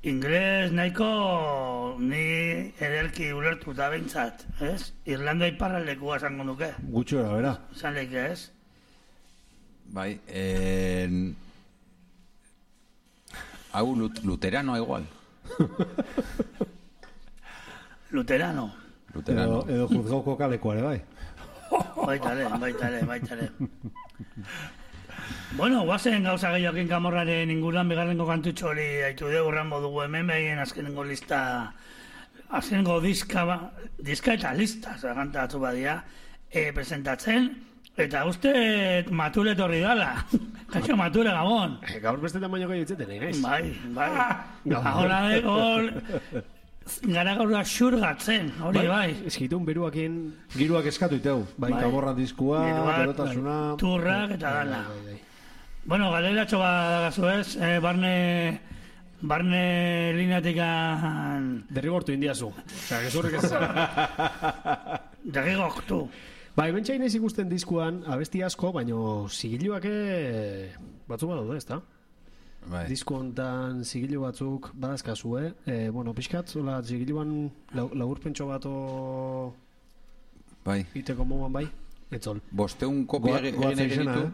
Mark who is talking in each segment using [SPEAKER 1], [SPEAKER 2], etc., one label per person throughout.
[SPEAKER 1] Ingles nahiko ni ederki ulertuta behintzat, ez? Irlanda iparraldekua esango nuke.
[SPEAKER 2] Gutxo era, bera.
[SPEAKER 1] Esan leke, ez?
[SPEAKER 3] Bai, hau luteranoa igual.
[SPEAKER 1] Luterano.
[SPEAKER 2] Edo juzgauko kalekoa ere, bai.
[SPEAKER 1] Baitare. Bueno, guazen gauza gehiokin Kamorraren inguruan bigarrengo kantutxo hori haitu dugu urrango dugu hemen behien azkenengo lista, azkenengo diska eta lista, zagantatu badia, presentatzen, eta uste mature torri dala. Kaixo mature, Gabon.
[SPEAKER 4] Gaur beste tamaino gehi itzeten, egez?
[SPEAKER 1] Bai. Ahora gara gaur xurgatzen, hori bai.
[SPEAKER 4] Eskitun beruakin...
[SPEAKER 2] Giruak eskatu iteu, bai, Kamorran diskua, berotasuna...
[SPEAKER 1] Turrak eta dala. Bueno, galeratxo badagazu ez, barne lineatikan...
[SPEAKER 4] Derrigortu indiazu. Osea, gezurrik ez zara.
[SPEAKER 1] Derrigortu.
[SPEAKER 4] Bai, bentsain ez ikusten diskuan, abesti asko, baino zigiluak batzu badaude, ez da?
[SPEAKER 3] Bai.
[SPEAKER 4] Disko hontan zigilu batzuk badazkazue. Bueno, pixkat, zola zigiluan laburpentxo bato...
[SPEAKER 3] Bai.
[SPEAKER 4] Iteko moguan bai? Etzol.
[SPEAKER 3] Bosteun kopia egin egin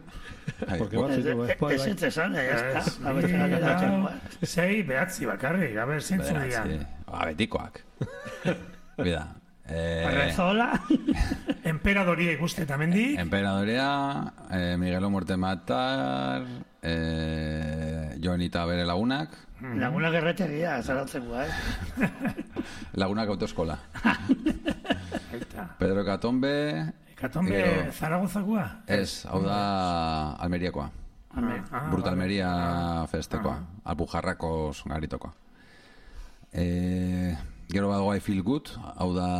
[SPEAKER 1] Ez esan, ya está.
[SPEAKER 5] Sei, behatzi bakarrik, a ber, zintzu dian.
[SPEAKER 3] Betikoak. Bida.
[SPEAKER 1] Arrezola.
[SPEAKER 5] Emperadoria ikuste tamendik.
[SPEAKER 3] Emperadoria, Miguelo Muerte Matar, Joanita bere lagunak.
[SPEAKER 1] Lagunak erretegia, zaratzeko,
[SPEAKER 3] Lagunak autoeskola. Pedro Catombe...
[SPEAKER 5] Katombe Zaragozakoa?
[SPEAKER 3] Ez, hau da Almeriakoa. Bruta Almeria festekoa. Alpujarrako zongaritokoa. Gero badago I Feel Good, hau da...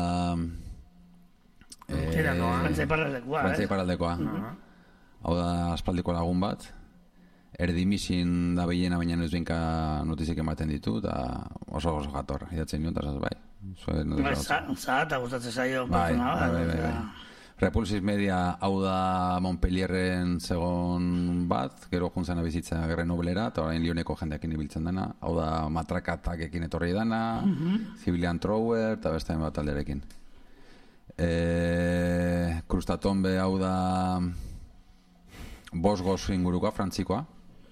[SPEAKER 1] Frantzia
[SPEAKER 3] iparraldekoa. Hau da aspaldiko lagun bat. Erdimisin da behiena, baina ez benka notizik ematen ditu, eta oso jator, idatzen nion, eta bai.
[SPEAKER 1] Zahata gustatzen zaio.
[SPEAKER 3] Bai. Repulsis Media hau da Montpellierren segon bat, gero juntzena bizitza Grenobelera, eta orain Lioneko jendeakin ibiltzen dana, hau da Matrakatekin etorri dana, Civilian Thrower, eta beste bat alderekin. Krustatombe hau da Bosgos ingurukoa, frantzikoa,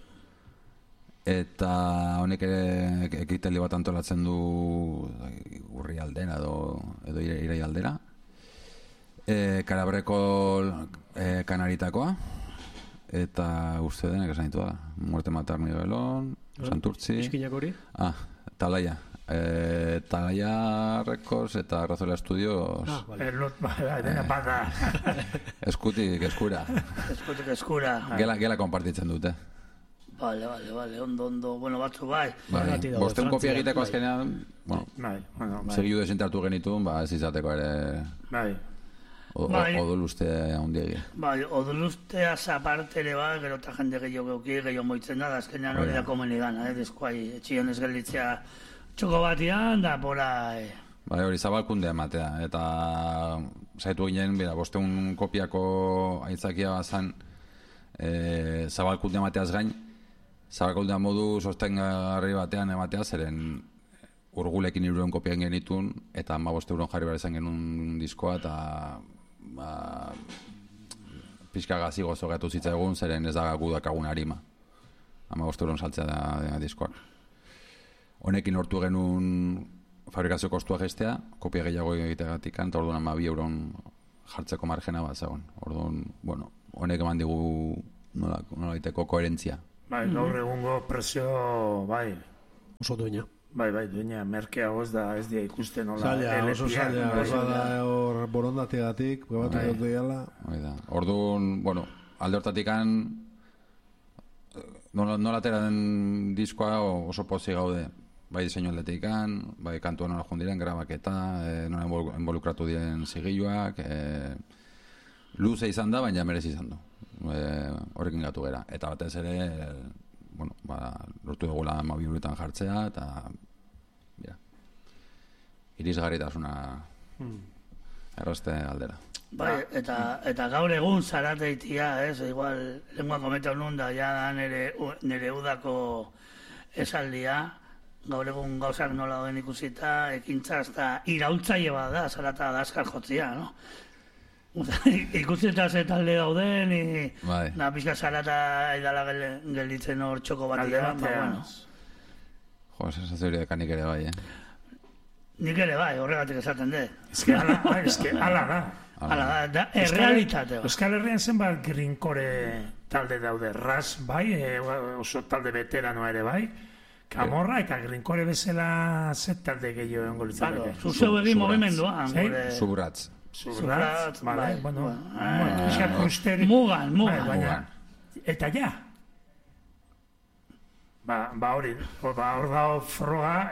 [SPEAKER 3] eta honek ere ekitali bat antolatzen du urri aldera edo irai aldera. Karabreko kanaritakoa, eta uste denek esan ditu da. Muerte Matar Miguelon, Santurtzi...
[SPEAKER 4] Iskinak hori?
[SPEAKER 3] Talaia. Talaia Records eta Razola Studios...
[SPEAKER 5] Dena pata.
[SPEAKER 3] Eskutik eskura.
[SPEAKER 1] Eskutik eskura.
[SPEAKER 3] Gela konpartitzen dute.
[SPEAKER 1] Vale, ondo, bueno, batzu bai.
[SPEAKER 3] Bosteun kopia egiteko azkenean, segiu desentartu genitun, ez izateko ere...
[SPEAKER 5] Bai.
[SPEAKER 1] Odoluste
[SPEAKER 3] handiegi.
[SPEAKER 1] Bai, odolusteaz aparte ere bai, gero eta jende gehiago moitzen da, azkenean hori da komeni gana, deskuai, etxion ez gelditzea txoko batian, da pola...
[SPEAKER 3] Bai, hori zabalkundea ematea, eta saitu ginen, bosteun kopiako aitzakia bazan, zabalkundea emateaz gain, zabalkundea modu sostengarri batean ematea, zeren urgulekin 300 kopia genitun, eta 15 euron jarri behar izan genuen diskoa, eta pixka gazi gozo gatu zitzaigun, zeren ez da gudakagun harima. 15 euron saltzea da diskoak. Honekin lortu genuen fabrikazio kostua gestea, kopia gehiago egitegatik, eta orduan 12 euron jartzeko margena bat zegoen. Orduan, bueno, honek eman digu nola iteko koherentzia.
[SPEAKER 5] Bai, gaur egungo presio, bai.
[SPEAKER 4] Oso duena.
[SPEAKER 5] Bai, duena, merkea ez dia ikusten nola.
[SPEAKER 2] Oso zaila, hor borondategatik, probatu dut diala.
[SPEAKER 3] Orduan, bueno, alde hortatikan, nola atera den diskoa oso pozik gaude. Bai diseinu aldetikan, bai kantua nola jundiren, grabaketa, nola involukratu diren zigiluak, luze izan da, baina merezi izan du. Horrekin gatu gera. Eta batez ere, bueno, lortu dugula 12 eurotan jartzea, eta irisgarritasuna erraste aldera.
[SPEAKER 1] Bai, eta gaur egun zarateitia, igual lengua kometa honun da, ja da nere udako esaldia, gaur egun gauzak nola doen ikusita, ekintza hasta iraultzaile bat da, zarata da askar jotzia, no? Ikusita ze talde dauden,
[SPEAKER 3] Bai.
[SPEAKER 1] na pixka zarata edala gelditzen hor txoko bat
[SPEAKER 5] Alde
[SPEAKER 1] ba,
[SPEAKER 5] batean.
[SPEAKER 1] bueno.
[SPEAKER 3] Jo, sensazio hori dekanik ere bai,
[SPEAKER 1] Nik ere bai, horregatik esaten dut.
[SPEAKER 5] Eske ala da.
[SPEAKER 1] Hala da, errealitate bat.
[SPEAKER 5] Euskal Herrian zenbat grinkore talde daude, ras bai, oso talde veteranoa ere bai, Kamorra eta grinkore bezala zet talde gehiago engo litzateke.
[SPEAKER 1] Zuzeu egin movimenduan.
[SPEAKER 3] Subratz.
[SPEAKER 5] Zurratz, vale, bueno, pixkat usteri.
[SPEAKER 1] Mugan.
[SPEAKER 5] Eta ja. Ba hori, hor dago froga,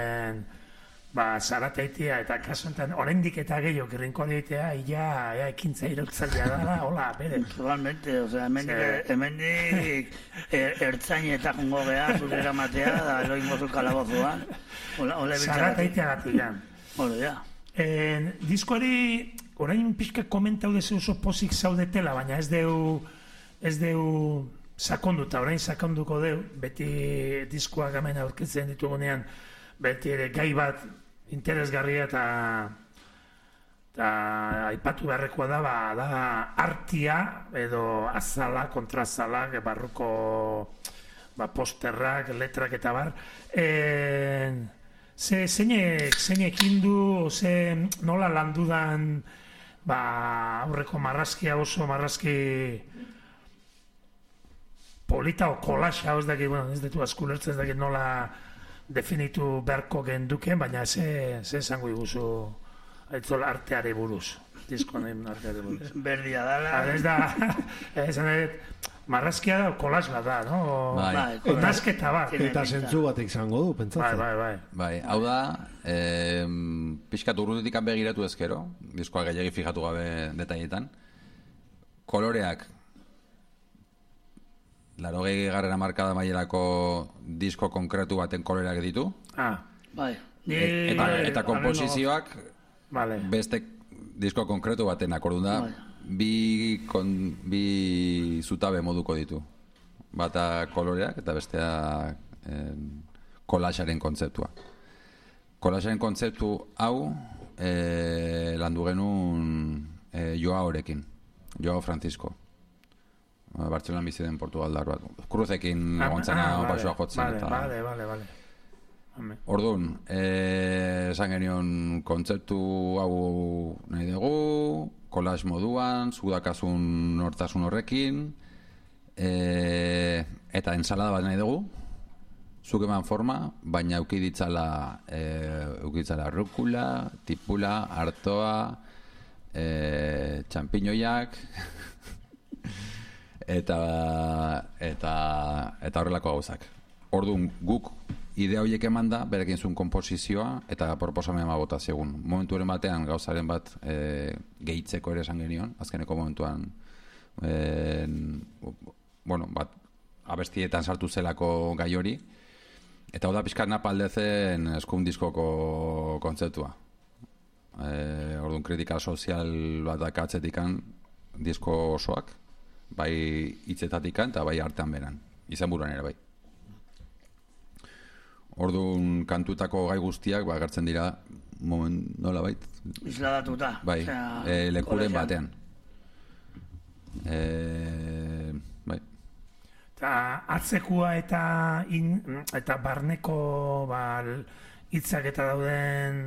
[SPEAKER 5] zarateitea eta kasu enten, oraindik eta gehiago grinkoreitea, ia ekintza iraultzailea dela, hola, bere.
[SPEAKER 1] Totalmente, osea, hemendik ertzain eta jongo geha, zurera matea, da loin gozu kalabozuan.
[SPEAKER 5] Zarateitea gatigan.
[SPEAKER 1] Hori, ja.
[SPEAKER 5] Diskoari, orain pixka komentau dezu oso pozik zaudetela, baina ez deu sakonduta, orain sakonduko deu, beti diskoak hemen aurkitzen ditugunean, beti ere gai bat interesgarria eta aipatu beharrekoa da artia edo azala, kontrazala, barruko posterrak, letrak eta bar. Zeinek indu, nola landudan aurreko marrazkia oso marrazki polita o kolaxa, ez detu askulertzen, ez dakit nola definitu beharko genduken, baina ze esango iguzu aitzol arteare buruz, diskonen arteare buruz.
[SPEAKER 1] Berdia dala.
[SPEAKER 5] Ez da, marrazkia da, kolas bat da, no? Nazketa bat.
[SPEAKER 2] Eta zentzu bat izango du, pentsatzen.
[SPEAKER 3] Bai, hau da, pixkat urrutetik begiratu ezkero, diskoa gehiagi fijatu gabe detailetan, koloreak, 80. markada mailerako disko konkretu baten koloreak ditu.
[SPEAKER 1] Bai.
[SPEAKER 3] Eta komposizioak beste disko konkretu baten akordun da, bi zutabe moduko ditu. Bata koloreak eta bestea kolaxaren kontzeptua. Kolaxaren kontzeptu hau landu genuen Joaorekin, Joao Francisco. Bartzelonan bizi den Portugaldar bat. Cruzekin egontzana pasoa jotzen.
[SPEAKER 5] Vale.
[SPEAKER 3] Orduan, esan genion kontzeptu hau nahi dugu, kolax moduan, zudakasun nortasun horrekin, eta ensalada bat nahi dugu, zuk eman forma, baina eukiditzala rukula, tipula, artoa, txampiñoiak, eta horrelako gauzak. Orduan, guk idea horiek eman da, berekin zuen komposizioa eta proposamen bota zegun. Momentuaren batean gauzaren bat gehitzeko ere esan genion, azkeneko momentuan abestietan sartu zelako gai hori, eta hau da pixkat napaldezen eskun diskoko kontzeptua. Orduan, kritika sozial bat dakatzetikan disko osoak, bai hitzetatikan eta bai artean beran, izan buruan ere bai. Orduan kantutako gai guztiak agertzen dira nola bait?
[SPEAKER 1] Isladatuta.
[SPEAKER 3] Bai, lekuren batean. Bai.
[SPEAKER 5] Eta atzekua eta barneko hitzak eta dauden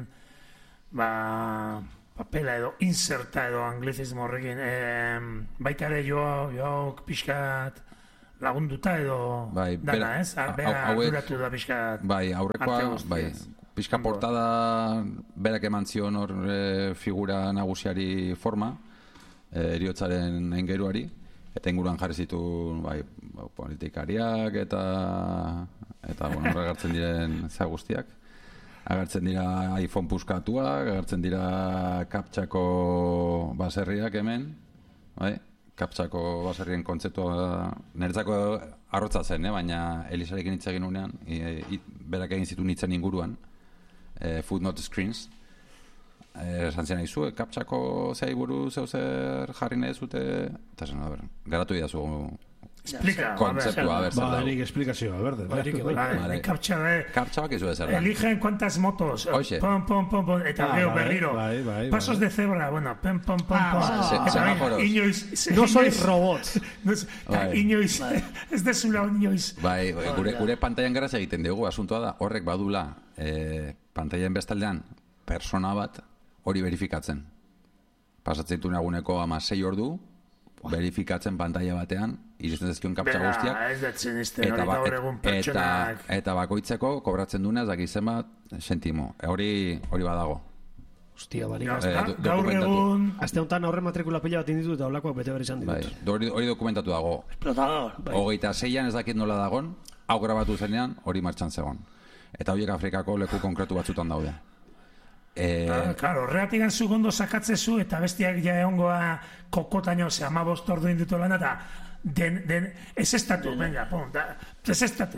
[SPEAKER 5] papela edo inserta edo anglizismo horrekin baita ere joak pixkat lagunduta edo dana, ez? Bera duratu da pixkat.
[SPEAKER 3] Bai, aurrekoa, pixka portada berak eman zion hor figura nagusiari forma, eriotzaren engeruari, eta inguruan jarri zitu politikariak eta agertzen diren za guztiak. Agertzen dira iPhone puskatuak, agertzen dira kaptxako baserriak hemen, bai? Kaptxako baserrien kontzeptua niretzako arrotza zen, baina Elisarekin hitz egin unean, berak egin zituen hitzen inguruan, footnote screens, esan zen aizu, kaptxako zei buruz zer jarri nahi zute, eta zen, garatu idazu
[SPEAKER 5] Explica,
[SPEAKER 3] Kontzeptua, a ver, zer
[SPEAKER 2] Ba,
[SPEAKER 3] dago.
[SPEAKER 2] nik esplikazioa, berde.
[SPEAKER 3] Vale.
[SPEAKER 5] Kaptxa da,
[SPEAKER 3] Kaptxabak izue zer da.
[SPEAKER 5] eligen cuantas motos,
[SPEAKER 3] Hoxe.
[SPEAKER 5] pom, pom, pom, pom, eta gero
[SPEAKER 2] bai,
[SPEAKER 5] berriro,
[SPEAKER 2] bai.
[SPEAKER 5] pasos de cebra, bueno, pom, pom, pom, pom, eta
[SPEAKER 3] semáforos.
[SPEAKER 5] inoiz,
[SPEAKER 4] No sois robots.
[SPEAKER 3] Bai.
[SPEAKER 5] inoiz, ez dezula inoiz,
[SPEAKER 3] Bai, gure pantailan garaz egiten dugu, asuntoa da, horrek badula pantailan bestaldean persona bat hori verifikatzen. Pasatzen ditu naguneko 16 ordu, verifikatzen pantaila batean, iristen zezkion kaptxa guztiak,
[SPEAKER 5] ez datzen izten, hori gaur egun pertsonak,
[SPEAKER 3] eta bakoitzeko kobratzen duena, ez dakit zenbat sentimo. Hori badago.
[SPEAKER 4] Hostia, barik.
[SPEAKER 5] gaur
[SPEAKER 3] dokumentatu.
[SPEAKER 5] egun,
[SPEAKER 4] Aste honetan aurre matrikula pila bat inditu eta olakoak bete behar izan
[SPEAKER 3] Bai,
[SPEAKER 4] ditut.
[SPEAKER 3] hori dokumentatu dago.
[SPEAKER 1] Explotador.
[SPEAKER 3] 26an ez dakit nola dagon, hau grabatu zenean, hori martxan zegoen. Eta horiek Afrikako leku konkretu batzutan daude.
[SPEAKER 5] claro, horregatik zu gondo sakatzezu eta bestiak ja egongoa kokotaino, ze 15 ordu inditu lan, eta ez estatu, venga, pum, ez estatu,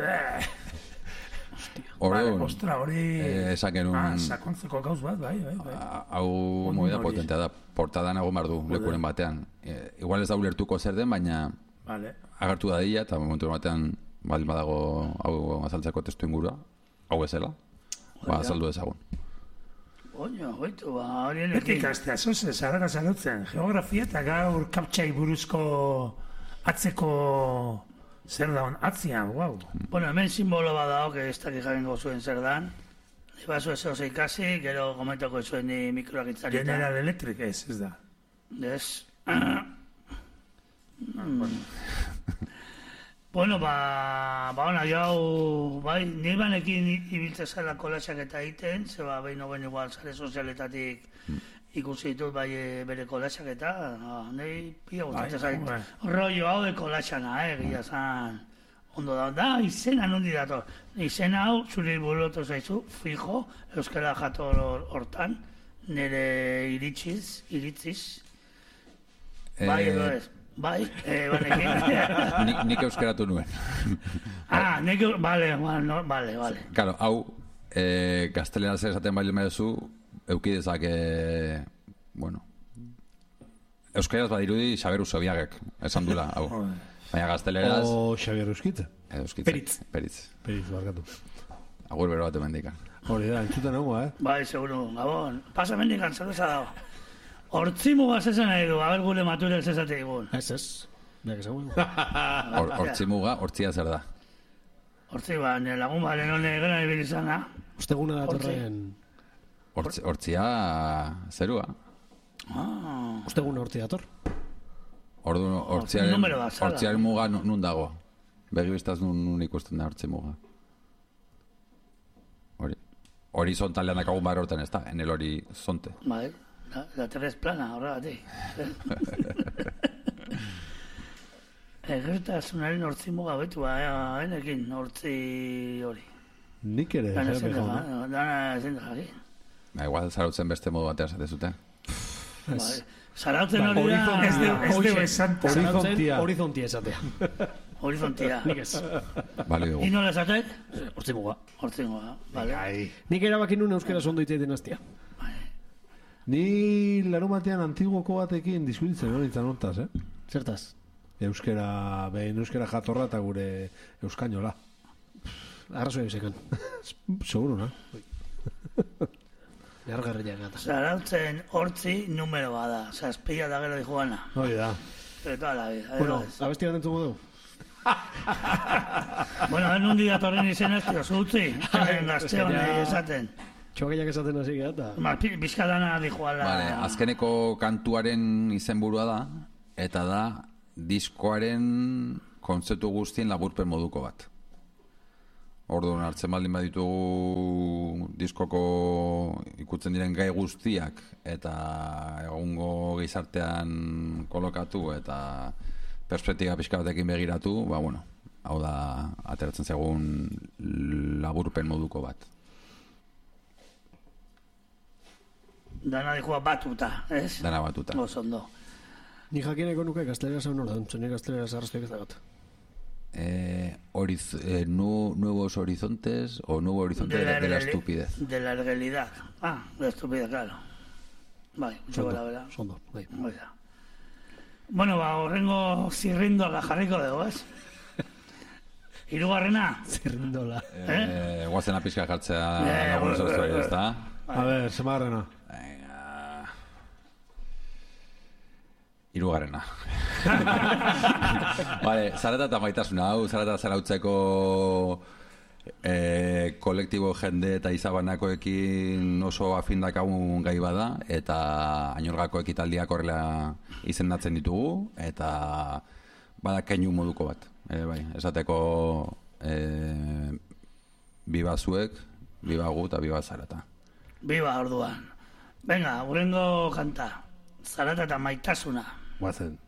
[SPEAKER 3] Orduan,
[SPEAKER 5] ostra, hori,
[SPEAKER 3] esan genuen,
[SPEAKER 5] sakontzeko gauz bat, bai.
[SPEAKER 3] hau movida potentea da, portadan egon behar du lekuren batean. Igual ez da ulertuko zer den, baina
[SPEAKER 5] Vale.
[SPEAKER 3] agertu da dira, eta momentu batean baldin badago hau azaltzeko testu ingurua, hau bezala, azaldu ezagun.
[SPEAKER 1] Oño, hoitu, hori
[SPEAKER 5] Beti
[SPEAKER 1] enekin.
[SPEAKER 5] ikastea, zoze, zarara zalutzen, geografia eta gaur kaptxai buruzko atzeko zer daun, atzian, guau.
[SPEAKER 1] Bueno, hemen simbolo bat dago, que ez dakik jabengo zuen zer dan. Ibazu ez oso ikasi, gero komentako zuen ni mikroak itzarita.
[SPEAKER 5] General Electric ez da.
[SPEAKER 1] Ez. Bueno, ona, jau, bai, nire banekin ibiltze zela kolaxak eta egiten, zeba behin hoben igual sare sozialetatik ikusi ditut bai bere kolaxak eta nahi pila gustatzen zait. Rollo hau de kolaxana, egia zan. Ondo da, izena nondi dator. Izena hau, zure burutu zaizu, fijo, euskara jator hortan, nire iritziz. Bai, edo ez. Bai, banekin.
[SPEAKER 3] Nik euskeratu nuen.
[SPEAKER 1] Vale.
[SPEAKER 3] Claro, hau, gaztelera zer esaten bali mezu, eukidezak, bueno, euskaraz badirudi Xaber Usobiagek, esan dula, hau. Baina gazteleraz...
[SPEAKER 2] O Xabier Euskitze.
[SPEAKER 3] Peritz.
[SPEAKER 2] Peritz, barkatu.
[SPEAKER 3] Agur bero bat emendikan.
[SPEAKER 2] Hori da, entzuten nagoa,
[SPEAKER 1] Bai, seguro, Gabon. Pasa mendikan, zerbeza dago. Hortzimuga zezen nahi du, haber gure maturel zezate egun.
[SPEAKER 4] Ez. Beak esan
[SPEAKER 3] Hortzimuga, hortzia zer da.
[SPEAKER 1] Hortzi, nire lagun baren hone gana ibilizana.
[SPEAKER 4] Usteguna datorren...
[SPEAKER 3] Hortzia zerua.
[SPEAKER 4] Usteguna hortzi dator.
[SPEAKER 3] Orduan, hortziaren muga nun dago. Begibistaz nun ikusten da hortzi muga. Horizontalean dakagun bar hortan ez da, enel horizonte.
[SPEAKER 1] Bai, la terrez plana, horregatik. Gertasunaren hortzi muga betu, enekin hortzi hori.
[SPEAKER 2] Nik ere,
[SPEAKER 1] Dana ezin da jaki.
[SPEAKER 3] Igual zarautzen beste modu batea zatezute.
[SPEAKER 1] Zarautzen hori da...
[SPEAKER 5] Ez deu esante.
[SPEAKER 4] Horizontia esatea.
[SPEAKER 1] Horizontia.
[SPEAKER 4] Nik ez.
[SPEAKER 3] Bale dugu.
[SPEAKER 1] Ino lezatek?
[SPEAKER 4] Hortzimuga.
[SPEAKER 1] Hortzimuga, bale.
[SPEAKER 4] Nik erabakin nun euskera ondo iteiten hastia.
[SPEAKER 2] Ni larumatean antiguoko batekin diskutitzen hori hortaz,
[SPEAKER 4] Zertaz?
[SPEAKER 2] Euskera jatorra eta gure euskainola.
[SPEAKER 4] Arrazoi eusekan.
[SPEAKER 2] Seguro, na?
[SPEAKER 4] Gargarria gata.
[SPEAKER 1] Zarautzen hortzi numero bada. Zazpila da gero dijuana.
[SPEAKER 2] Hori da.
[SPEAKER 1] Pero toda la vida.
[SPEAKER 4] Bueno, abesti garen entzuko dugu.
[SPEAKER 1] Bueno, en un día torren izena ez tio, zutzi. Gazte honi esaten.
[SPEAKER 4] Txokeiak esaten hasi gata.
[SPEAKER 1] Bizkadana dijuala.
[SPEAKER 3] Vale, azkeneko kantuaren izenburua da, eta da diskoaren kontzeptu guztien laburpen moduko bat. Orduan, hartzen baldin baditugu diskoko ikutzen diren gai guztiak eta egungo gizartean kolokatu eta perspektiba pixka batekin begiratu, bueno, hau da ateratzen zegoen laburpen moduko bat.
[SPEAKER 1] Dana dihua batuta, ez?
[SPEAKER 3] Dana batuta.
[SPEAKER 1] Osondo.
[SPEAKER 4] Ni jakineko nuke gaztelera zaun hor da, nik gaztelera zarrazteak ez dagat.
[SPEAKER 3] Nuevos horizontes o nuevo horizonte de la estupidez.
[SPEAKER 1] De la realidad. De la estupidez, claro. Bai,
[SPEAKER 4] Sondo, bai.
[SPEAKER 1] Oida. Bueno, horrengo zirrindola jarriko dugu, ez? Hirugarrena?
[SPEAKER 4] Zirrindola.
[SPEAKER 3] Guazena pixka jartzea lagun zoztoi, ez da?
[SPEAKER 2] A ver, semarrena.
[SPEAKER 3] Hirugarrena. Vale, zarata eta maitasuna hau, zarata zarautzeko kolektibo jende eta izabanakoekin oso afindakagun gai bada, eta Añolgako ekitaldiak horrela izendatzen ditugu, eta bada keinu moduko bat. Bai, esateko biba zuek, biba gu eta biba zarata.
[SPEAKER 1] Biba orduan. Venga, hurrengo kanta. Zarata eta maitasuna.
[SPEAKER 2] Guazen.